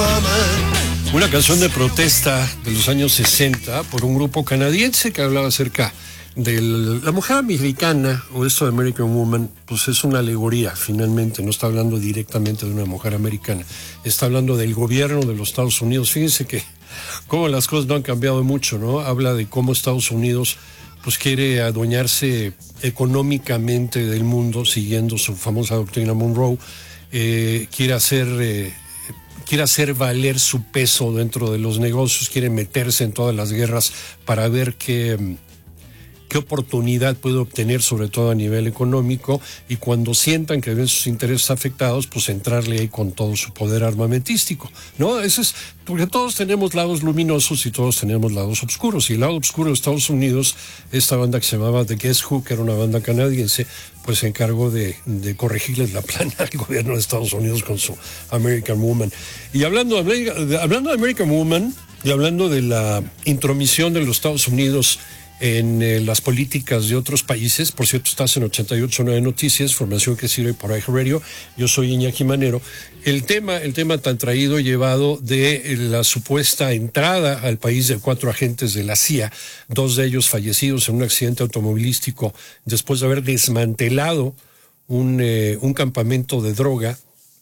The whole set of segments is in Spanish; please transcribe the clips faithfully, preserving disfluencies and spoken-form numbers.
Woman. Una canción de protesta de los años sesenta por un grupo canadiense que hablaba acerca de la mujer americana, o esto de American Woman, pues es una alegoría, finalmente, no está hablando directamente de una mujer americana, está hablando del gobierno de los Estados Unidos. Fíjense que cómo las cosas no han cambiado mucho, ¿no? Habla de cómo Estados Unidos pues quiere adueñarse económicamente del mundo, siguiendo su famosa doctrina Monroe, eh, quiere hacer... Eh, quiere hacer valer su peso dentro de los negocios, quiere meterse en todas las guerras para ver qué, qué oportunidad puede obtener, sobre todo a nivel económico, y cuando sientan que ven sus intereses afectados, pues entrarle ahí con todo su poder armamentístico, ¿no? Eso es, porque todos tenemos lados luminosos y todos tenemos lados oscuros, y el lado oscuro de Estados Unidos, esta banda que se llamaba The Guess Who, que era una banda canadiense, pues se encargó de, de corregirles la plana al gobierno de Estados Unidos con su American Woman. Y hablando de, de, hablando de American Woman, y hablando de la intromisión de los Estados Unidos en eh, las políticas de otros países, por cierto, estás en ochenta y ocho punto nueve Noticias, formación que sirve por iHeartRadio, yo soy Iñaki Manero. El tema, el tema tan traído y llevado de la supuesta entrada al país de cuatro agentes de la C I A, dos de ellos fallecidos en un accidente automovilístico después de haber desmantelado un, eh, un campamento de droga,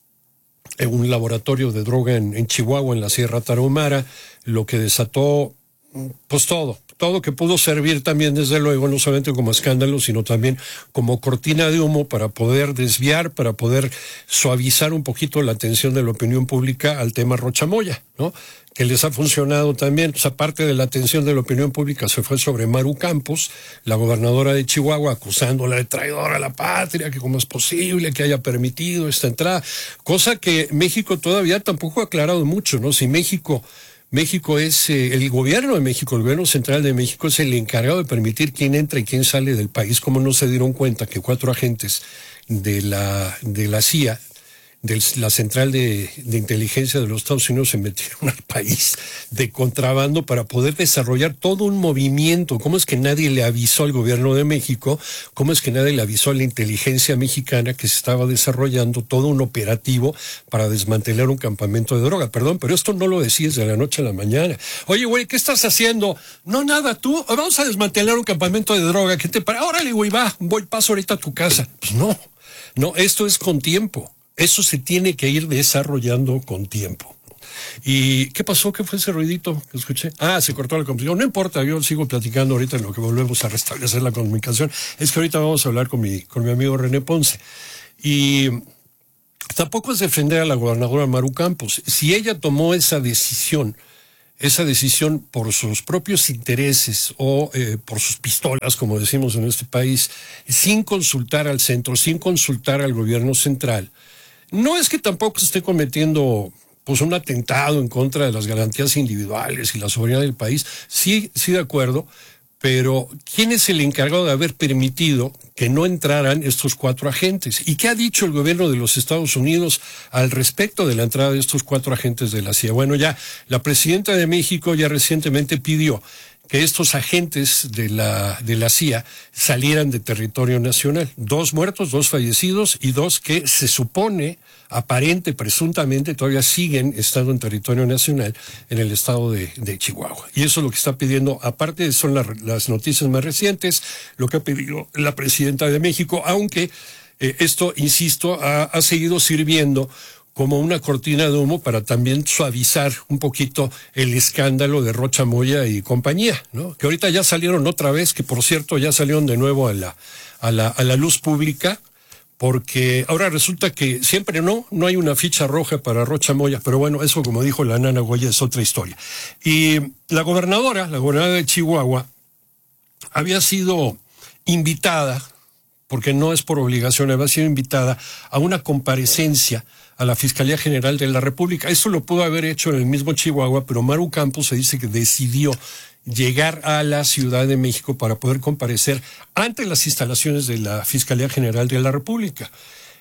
en un laboratorio de droga en, en Chihuahua, en la Sierra Tarahumara, lo que desató pues todo. Todo que pudo servir también, desde luego, no solamente como escándalo, sino también como cortina de humo para poder desviar, para poder suavizar un poquito la atención de la opinión pública al tema Rocha Moya, ¿no? Que les ha funcionado también. Pues aparte de la atención de la opinión pública, se fue sobre Maru Campos, la gobernadora de Chihuahua, acusándola de traidora a la patria, que cómo es posible que haya permitido esta entrada, cosa que México todavía tampoco ha aclarado mucho, ¿no? Si México... México es, eh, el gobierno de México, el gobierno central de México es el encargado de permitir quién entra y quién sale del país. ¿Cómo no se dieron cuenta que cuatro agentes de la, de la C I A, de la Central de, de Inteligencia de los Estados Unidos, se metieron al país de contrabando para poder desarrollar todo un movimiento? ¿Cómo es que nadie le avisó al gobierno de México? ¿Cómo es que nadie le avisó a la inteligencia mexicana que se estaba desarrollando todo un operativo para desmantelar un campamento de droga? Perdón, pero esto no lo decís de la noche a la mañana. Oye, güey, ¿qué estás haciendo? No, nada, tú, vamos a desmantelar un campamento de droga. ¿Qué te para? Órale, güey, va, voy, paso ahorita a tu casa. Pues no, no, esto es con tiempo. Eso se tiene que ir desarrollando con tiempo. ¿Y qué pasó? ¿Qué fue ese ruidito que escuché? Ah, se cortó la comunicación. No importa, yo sigo platicando ahorita en lo que volvemos a restablecer la comunicación. Es que ahorita vamos a hablar con mi, con mi amigo René Ponce. Y tampoco es defender a la gobernadora Maru Campos. Si ella tomó esa decisión, esa decisión por sus propios intereses o eh, por sus pistolas, como decimos en este país, sin consultar al centro, sin consultar al gobierno central, no es que tampoco se esté cometiendo pues un atentado en contra de las garantías individuales y la soberanía del país. Sí, sí, de acuerdo, pero ¿quién es el encargado de haber permitido que no entraran estos cuatro agentes? ¿Y qué ha dicho el gobierno de los Estados Unidos al respecto de la entrada de estos cuatro agentes de la C I A? Bueno, ya la presidenta de México ya recientemente pidió que estos agentes de la, de la C I A salieran de territorio nacional. Dos muertos, dos fallecidos y dos que se supone, aparente, presuntamente, todavía siguen estando en territorio nacional en el estado de, de Chihuahua. Y eso es lo que está pidiendo, aparte son la, las noticias más recientes, lo que ha pedido la presidenta de México, aunque eh, esto, insisto, ha, ha seguido sirviendo como una cortina de humo para también suavizar un poquito el escándalo de Rocha Moya y compañía, ¿no? Que ahorita ya salieron otra vez, que por cierto ya salieron de nuevo a la, a la, a la luz pública, porque ahora resulta que siempre no, no hay una ficha roja para Rocha Moya, pero bueno, eso, como dijo la nana Goya, es otra historia. Y la gobernadora, la gobernadora de Chihuahua, había sido invitada, porque no es por obligación, había sido invitada a una comparecencia a la Fiscalía General de la República. Eso lo pudo haber hecho en el mismo Chihuahua, pero Maru Campos se dice que decidió llegar a la Ciudad de México para poder comparecer ante las instalaciones de la Fiscalía General de la República.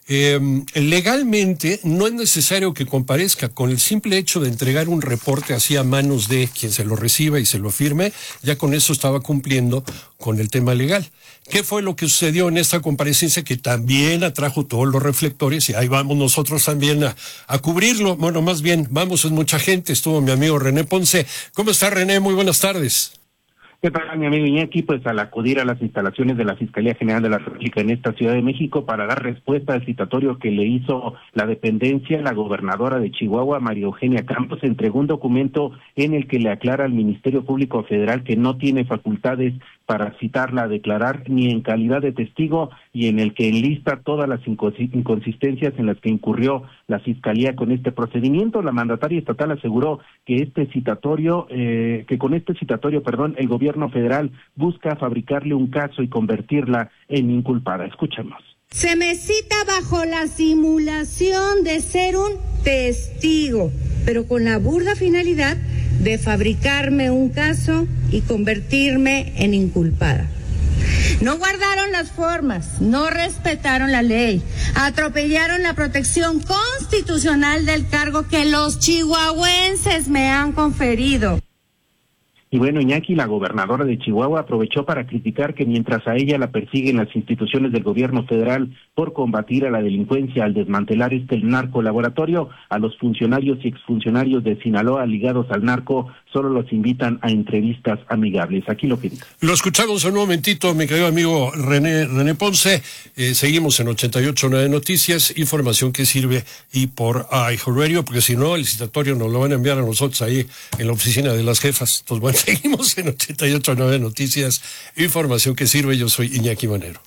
Eh, legalmente no es necesario que comparezca. Con el simple hecho de entregar un reporte así a manos de quien se lo reciba y se lo firme, ya con eso estaba cumpliendo con el tema legal. ¿Qué fue lo que sucedió en esta comparecencia que también atrajo todos los reflectores? Y ahí vamos nosotros también a, a cubrirlo. Bueno, más bien, vamos, es mucha gente. Estuvo mi amigo René Ponce. ¿Cómo está, René? Muy buenas tardes. ¿Qué tal, mi amigo Iñaki? Pues al acudir a las instalaciones de la Fiscalía General de la República en esta Ciudad de México para dar respuesta al citatorio que le hizo la dependencia, la gobernadora de Chihuahua, María Eugenia Campos, entregó un documento en el que le aclara al Ministerio Público Federal que no tiene facultades para citarla a declarar ni en calidad de testigo y en el que enlista todas las inconsistencias en las que incurrió la Fiscalía con este procedimiento. La mandataria estatal aseguró que este citatorio, eh, que con este citatorio, perdón, el gobierno federal busca fabricarle un caso y convertirla en inculpada. Escuchemos. Se me cita bajo la simulación de ser un testigo, pero con la burda finalidad de fabricarme un caso y convertirme en inculpada. No guardaron las formas, no respetaron la ley, atropellaron la protección constitucional del cargo que los chihuahuenses me han conferido. Y bueno, Iñaki, la gobernadora de Chihuahua aprovechó para criticar que mientras a ella la persiguen las instituciones del gobierno federal por combatir a la delincuencia al desmantelar este narcolaboratorio, a los funcionarios y exfuncionarios de Sinaloa ligados al narco solo los invitan a entrevistas amigables. Aquí lo que dice. Lo escuchamos un momentito, mi querido amigo René, René Ponce. Eh, seguimos en ochenta y ocho punto nueve Noticias, información que sirve y por iHeartRadio, porque si no, el citatorio nos lo van a enviar a nosotros ahí en la oficina de las jefas. Entonces, bueno, seguimos en ochenta y ocho punto nueve Noticias, información que sirve. Yo soy Iñaki Manero.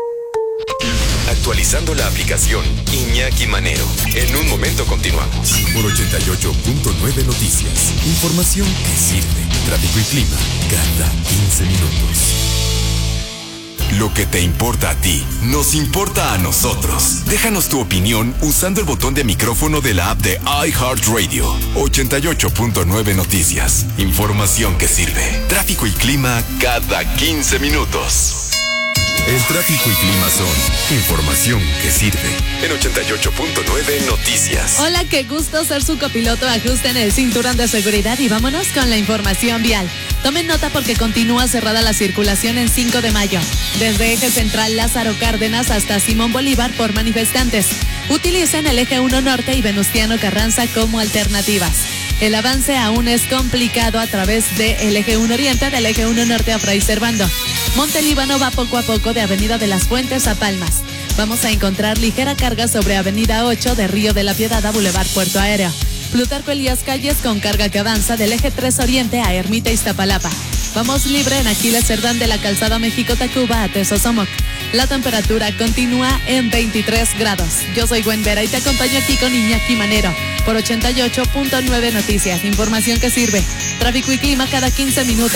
Actualizando la aplicación Iñaki Manero. En un momento continuamos. Por ochenta y ocho punto nueve Noticias, información que sirve. Tráfico y clima cada quince minutos. Lo que te importa a ti, nos importa a nosotros. Déjanos tu opinión usando el botón de micrófono de la app de iHeartRadio. ochenta y ocho punto nueve Noticias. Información que sirve. Tráfico y clima cada quince minutos. El tráfico y clima son información que sirve. En ochenta y ocho punto nueve Noticias. Hola, qué gusto ser su copiloto. Ajusten el cinturón de seguridad y vámonos con la información vial. Tomen nota porque continúa cerrada la circulación en cinco de mayo, desde Eje Central Lázaro Cárdenas hasta Simón Bolívar por manifestantes. Utilicen el Eje uno Norte y Venustiano Carranza como alternativas. El avance aún es complicado a través del Eje uno Oriente, del Eje uno Norte a Fray Servando. Montelíbano va poco a poco de Avenida de las Fuentes a Palmas. Vamos a encontrar ligera carga sobre Avenida ocho de Río de la Piedad a Boulevard Puerto Aéreo. Plutarco Elías Calles con carga que avanza del Eje tres Oriente a Ermita Iztapalapa. Vamos libre en Aquiles Cerdán de la Calzada México-Tacuba a Tezosomoc. La temperatura continúa en veintitrés grados. Yo soy Gwen Vera y te acompaño aquí con Iñaki Manero por ochenta y ocho punto nueve Noticias. Información que sirve. Tráfico y clima cada quince minutos.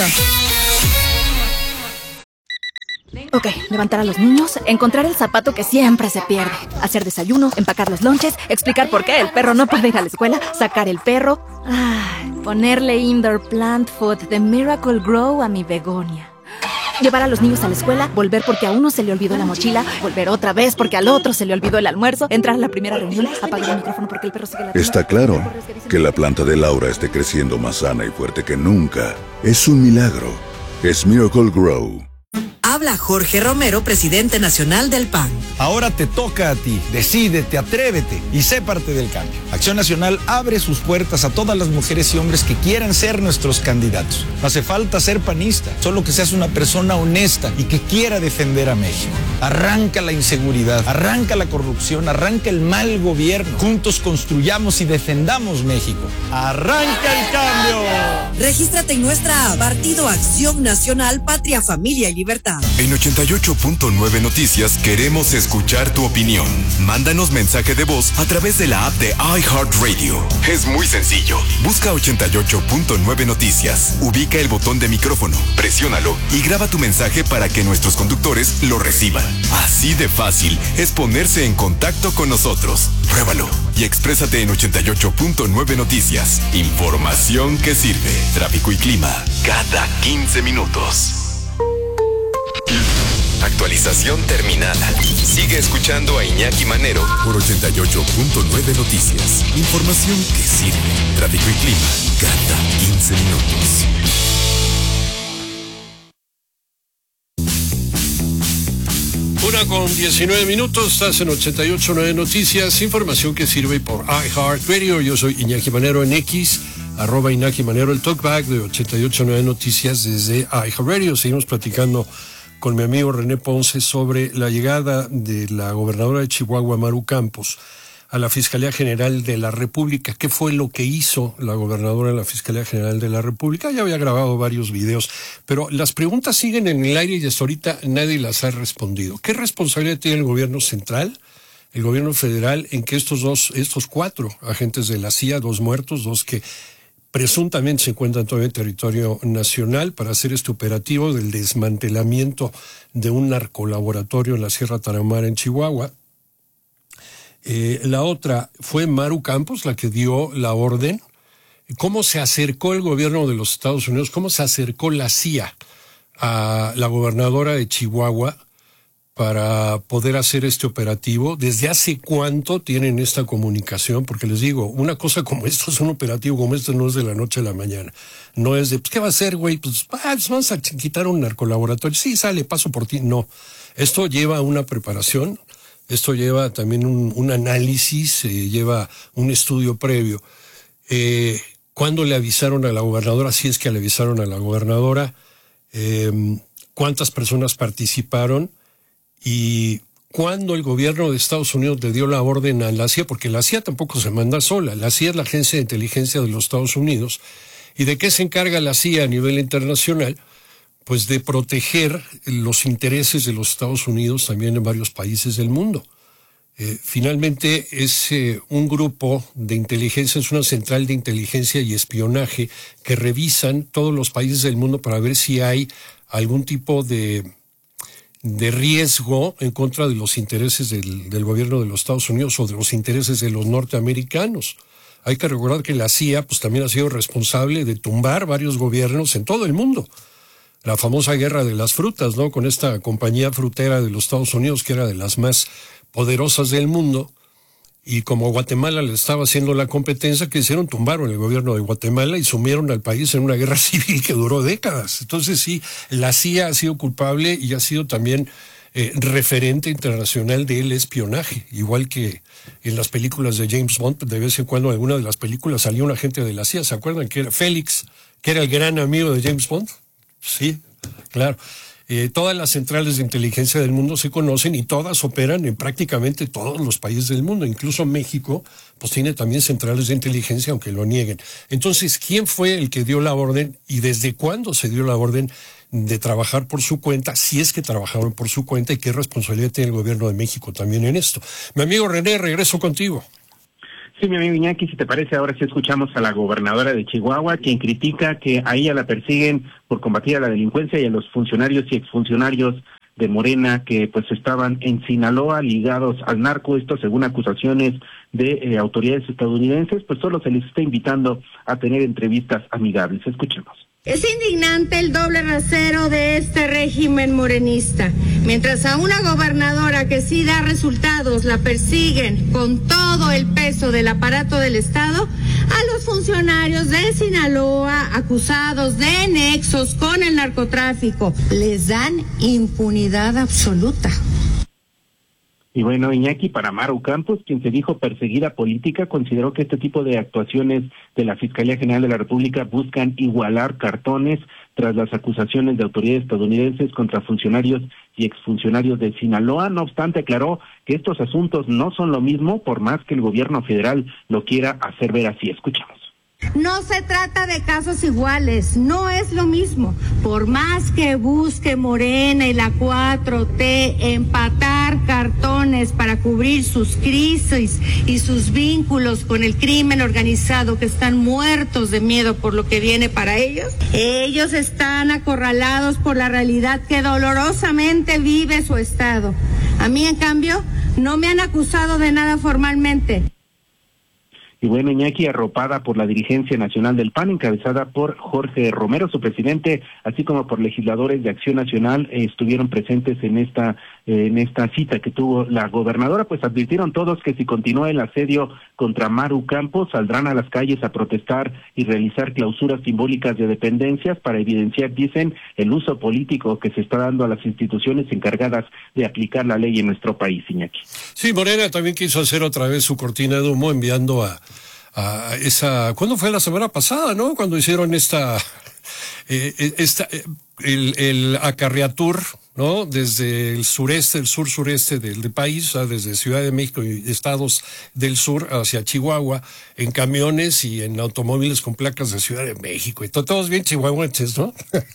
Ok, levantar a los niños, encontrar el zapato que siempre se pierde, hacer desayuno, empacar los lonches, explicar por qué el perro no puede ir a la escuela, sacar el perro, ay, ponerle indoor plant food de Miracle Grow a mi begonia. Llevar a los niños a la escuela, volver porque a uno se le olvidó la mochila, volver otra vez porque al otro se le olvidó el almuerzo, entrar a la primera reunión, apagar el micrófono porque el perro sigue la... Está claro que la planta de Laura esté creciendo más sana y fuerte que nunca. Es un milagro. Es Miracle Grow. Habla Jorge Romero, presidente nacional del P A N. Ahora te toca a ti. Decídete, atrévete y sé parte del cambio. Acción Nacional abre sus puertas a todas las mujeres y hombres que quieran ser nuestros candidatos. No hace falta ser panista, solo que seas una persona honesta y que quiera defender a México. Arranca la inseguridad, arranca la corrupción, arranca el mal gobierno. Juntos construyamos y defendamos México. ¡Arranca el cambio! Regístrate en nuestra app, Partido Acción Nacional, Patria, Familia y Libertad. En ochenta y ocho punto nueve Noticias queremos escuchar tu opinión. Mándanos mensaje de voz a través de la app de iHeartRadio. Es muy sencillo. Busca ochenta y ocho punto nueve Noticias. Ubica el botón de micrófono, presiónalo y graba tu mensaje para que nuestros conductores lo reciban. Así de fácil es ponerse en contacto con nosotros. Pruébalo y exprésate en ochenta y ocho punto nueve Noticias. Información que sirve. Tráfico y clima cada quince minutos. Actualización terminada. Sigue escuchando a Iñaki Manero por ochenta y ocho punto nueve Noticias. Información que sirve. Tráfico y clima cada quince minutos. Una con diecinueve minutos, estás en ochenta y ocho punto nueve Noticias, información que sirve por iHeartRadio. Yo soy Iñaki Manero en X, arroba Iñaki Manero, el talkback de ochenta y ocho punto nueve Noticias desde iHeartRadio. Seguimos platicando con mi amigo René Ponce sobre la llegada de la gobernadora de Chihuahua, Maru Campos, a la Fiscalía General de la República. ¿Qué fue lo que hizo la gobernadora en la Fiscalía General de la República? Ya había grabado varios videos, pero las preguntas siguen en el aire y hasta ahorita nadie las ha respondido. ¿Qué responsabilidad tiene el gobierno central, el gobierno federal, en que estos dos, estos cuatro agentes de la C I A, dos muertos, dos que presuntamente se encuentran todavía en territorio nacional para hacer este operativo del desmantelamiento de un narcolaboratorio en la Sierra Tarahumara en Chihuahua? Eh, la otra fue Maru Campos la que dio la orden. ¿Cómo se acercó el gobierno de los Estados Unidos, cómo se acercó la C I A a la gobernadora de Chihuahua para poder hacer este operativo? ¿Desde hace cuánto tienen esta comunicación? Porque les digo, una cosa como esto es un operativo como este, no es de la noche a la mañana. No es de, pues, ¿qué va a hacer, güey? Pues, ah, pues vamos a quitar un narcolaboratorio. Sí, sale, paso por ti. No. Esto lleva una preparación, esto lleva también un, un análisis, eh, lleva un estudio previo. Eh, ¿Cuándo le avisaron a la gobernadora? Si es que le avisaron a la gobernadora. Eh, ¿Cuántas personas participaron? Y cuando el gobierno de Estados Unidos le dio la orden a la C I A, porque la C I A tampoco se manda sola, la C I A es la Agencia de Inteligencia de los Estados Unidos. ¿Y de qué se encarga la C I A a nivel internacional? Pues de proteger los intereses de los Estados Unidos también en varios países del mundo. Eh, finalmente es eh, un grupo de inteligencia, es una central de inteligencia y espionaje que revisan todos los países del mundo para ver si hay algún tipo de de riesgo en contra de los intereses del, del gobierno de los Estados Unidos o de los intereses de los norteamericanos. Hay que recordar que la C I A pues también ha sido responsable de tumbar varios gobiernos en todo el mundo. La famosa guerra de las frutas, ¿no? Con esta compañía frutera de los Estados Unidos que era de las más poderosas del mundo. Y como Guatemala le estaba haciendo la competencia, que hicieron, tumbaron el gobierno de Guatemala y sumieron al país en una guerra civil que duró décadas. Entonces sí, la C I A ha sido culpable y ha sido también eh, referente internacional del espionaje, igual que en las películas de James Bond. De vez en cuando en alguna de las películas salía un agente de la C I A, ¿se acuerdan? Que era Félix, que era el gran amigo de James Bond. Sí, claro. Eh, todas las centrales de inteligencia del mundo se conocen y todas operan en prácticamente todos los países del mundo. Incluso México pues tiene también centrales de inteligencia, aunque lo nieguen. Entonces, ¿quién fue el que dio la orden y desde cuándo se dio la orden de trabajar por su cuenta? Si es que trabajaron por su cuenta, y qué responsabilidad tiene el gobierno de México también en esto. Mi amigo René, regreso contigo. Sí, mi amigo Iñaki, si te parece, ahora sí escuchamos a la gobernadora de Chihuahua, quien critica que a ella la persiguen por combatir a la delincuencia y a los funcionarios y exfuncionarios de Morena que pues estaban en Sinaloa ligados al narco. Esto según acusaciones de eh, autoridades estadounidenses, pues solo se les está invitando a tener entrevistas amigables. Escuchemos. Es indignante el doble rasero de este régimen morenista. Mientras a una gobernadora que sí da resultados la persiguen con todo el peso del aparato del Estado, a los funcionarios de Sinaloa acusados de nexos con el narcotráfico les dan impunidad absoluta. Y bueno, Iñaki, para Maru Campos, quien se dijo perseguida política, consideró que este tipo de actuaciones de la Fiscalía General de la República buscan igualar cartones tras las acusaciones de autoridades estadounidenses contra funcionarios y exfuncionarios de Sinaloa. No obstante, aclaró que estos asuntos no son lo mismo, por más que el gobierno federal lo quiera hacer ver así. Escuchamos. No se trata de casos iguales, no es lo mismo. Por más que busque Morena y la cuatro T empatar cartones para cubrir sus crisis y sus vínculos con el crimen organizado, que están muertos de miedo por lo que viene para ellos, ellos están acorralados por la realidad que dolorosamente vive su estado. A mí, en cambio, no me han acusado de nada formalmente. Y bueno, Iñaki, arropada por la dirigencia nacional del P A N, encabezada por Jorge Romero, su presidente, así como por legisladores de Acción Nacional, eh, estuvieron presentes en esta eh, en esta cita que tuvo la gobernadora, pues advirtieron todos que si continúa el asedio contra Maru Campos, saldrán a las calles a protestar y realizar clausuras simbólicas de dependencias para evidenciar, dicen, el uso político que se está dando a las instituciones encargadas de aplicar la ley en nuestro país, Iñaki. Sí, Morena también quiso hacer otra vez su cortina de humo enviando a a esa, ¿cuándo fue? La semana pasada, ¿no? Cuando hicieron esta, eh, esta eh, el, el acarreatur, ¿no? Desde el sureste, el sur-sureste del, del país, o sea, desde Ciudad de México y estados del sur hacia Chihuahua, en camiones y en automóviles con placas de Ciudad de México. Y todos bien chihuahuenses, ¿no?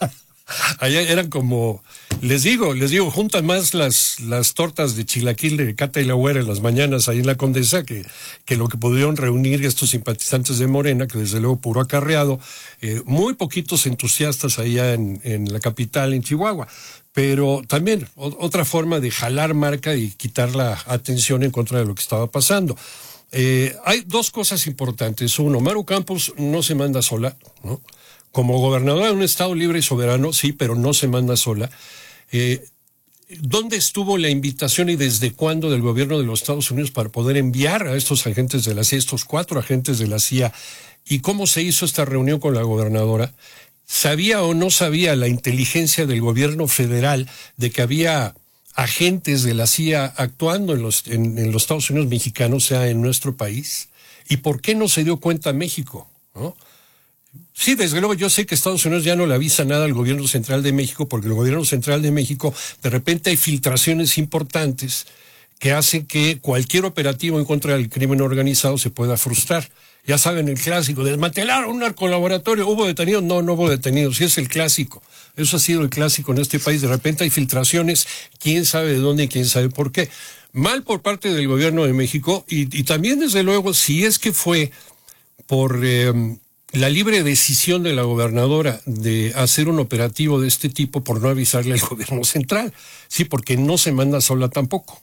Allá eran como, les digo, les digo, juntan más las las tortas de chilaquil de Cata y la Güera en las mañanas ahí en la Condesa que, que lo que pudieron reunir estos simpatizantes de Morena, que desde luego puro acarreado, eh, muy poquitos entusiastas allá en, en la capital, en Chihuahua. Pero también o, otra forma de jalar marca y quitar la atención en contra de lo que estaba pasando. Eh, hay dos cosas importantes. Uno, Maru Campos no se manda sola, ¿no? Como gobernadora de un estado libre y soberano, sí, pero no se manda sola. Eh, ¿Dónde estuvo la invitación y desde cuándo del gobierno de los Estados Unidos para poder enviar a estos agentes de la C I A, estos cuatro agentes de la C I A? ¿Y cómo se hizo esta reunión con la gobernadora? ¿Sabía o no sabía la inteligencia del gobierno federal de que había agentes de la C I A actuando en los, en, en los Estados Unidos mexicanos, o sea, en nuestro país? ¿Y por qué no se dio cuenta México, no? Sí, desde luego yo sé que Estados Unidos ya no le avisa nada al gobierno central de México, porque el gobierno central de México, de repente hay filtraciones importantes que hacen que cualquier operativo en contra del crimen organizado se pueda frustrar. Ya saben, el clásico, desmantelaron un narcolaboratorio, ¿hubo detenidos? No, no hubo detenidos, sí es el clásico. Eso ha sido el clásico en este país. De repente hay filtraciones, quién sabe de dónde y quién sabe por qué. Mal por parte del gobierno de México y, y también, desde luego, si es que fue por eh, la libre decisión de la gobernadora de hacer un operativo de este tipo por no avisarle al gobierno central. Sí, porque no se manda sola tampoco.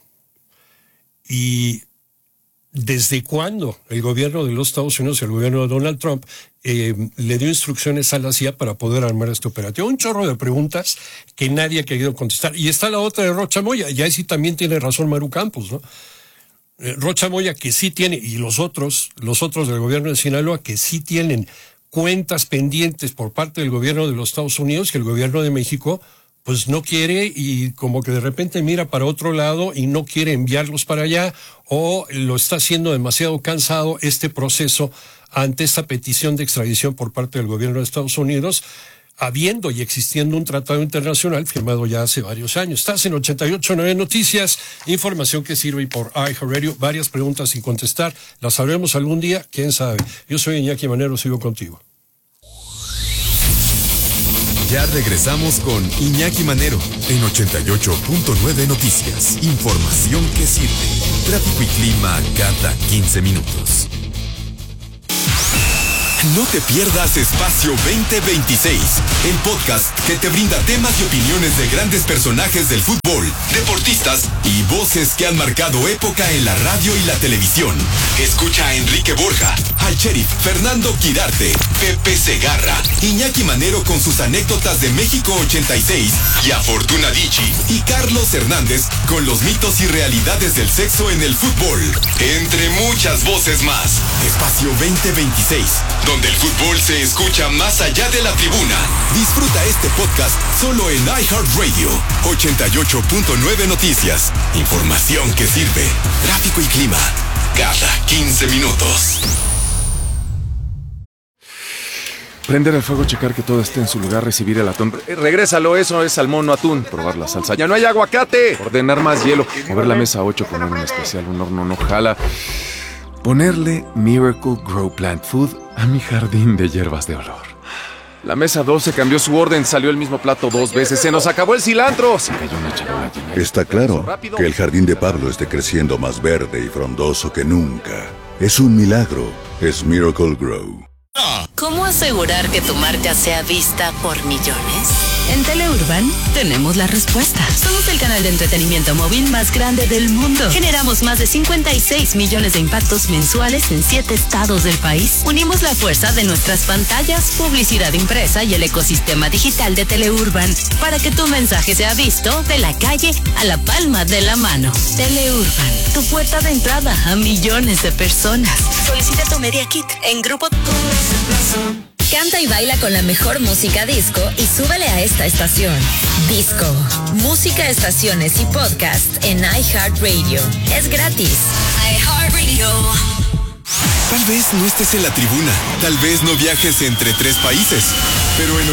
Y ¿desde cuándo el gobierno de los Estados Unidos y el gobierno de Donald Trump eh, le dio instrucciones a la C I A para poder armar este operativo? Un chorro de preguntas que nadie ha querido contestar. Y está la otra de Rocha Moya, y ahí sí también tiene razón Maru Campos, ¿no? Eh, Rocha Moya, que sí tiene, y los otros, los otros del gobierno de Sinaloa, que sí tienen cuentas pendientes por parte del gobierno de los Estados Unidos, que el gobierno de México pues no quiere, y como que de repente mira para otro lado y no quiere enviarlos para allá, o lo está haciendo demasiado cansado este proceso ante esta petición de extradición por parte del gobierno de Estados Unidos, habiendo y existiendo un tratado internacional firmado ya hace varios años. Estás en ochenta y ocho punto nueve Noticias, información que sirve por iHeartRadio. Varias preguntas sin contestar, las sabremos algún día, quién sabe. Yo soy Iñaki Manero, sigo contigo. Ya regresamos con Iñaki Manero en ochenta y ocho punto nueve Noticias. Información que sirve. Tráfico y clima cada quince minutos. No te pierdas Espacio veinte veintiséis, el podcast que te brinda temas y opiniones de grandes personajes del fútbol, deportistas y voces que han marcado época en la radio y la televisión. Escucha a Enrique Borja, al sheriff Fernando Quirarte, Pepe Segarra, Iñaki Manero con sus anécdotas de México ochenta y seis y a Fortuna Dicci y Carlos Hernández con los mitos y realidades del sexo en el fútbol, entre muchas voces más. Espacio veinte veintiséis, donde el fútbol se escucha más allá de la tribuna. Disfruta este podcast solo en iHeartRadio. ochenta y ocho punto nueve Noticias. Información que sirve. Tráfico y clima cada quince minutos. Prender el fuego, checar que todo esté en su lugar, recibir el atún. Eh, regrésalo, eso es salmón, no atún. Probar la salsa. ¡Ya no hay aguacate! Ordenar más hielo. Mover la mesa ocho, poner un especial, un horno no jala. Ponerle Miracle Grow Plant Food a mi jardín de hierbas de olor. La mesa doce cambió su orden, salió el mismo plato dos veces. ¡Se nos acabó el cilantro! Se cayó una charola llena. Está claro que el jardín de Pablo esté creciendo más verde y frondoso que nunca. Es un milagro. Es Miracle Grow. ¿Cómo asegurar que tu marca sea vista por millones? En Teleurban tenemos la respuesta. Somos el canal de entretenimiento móvil más grande del mundo. Generamos más de cincuenta y seis millones de impactos mensuales en siete estados del país. Unimos la fuerza de nuestras pantallas, publicidad impresa y el ecosistema digital de Teleurban para que tu mensaje sea visto de la calle a la palma de la mano. Teleurban, tu puerta de entrada a millones de personas. Solicita tu Media Kit en Grupo. Canta y baila con la mejor música disco y súbele a esta estación. Disco, música, estaciones y podcast en iHeartRadio. Es gratis. iHeartRadio. Tal vez no estés en la tribuna, tal vez no viajes entre tres países, pero en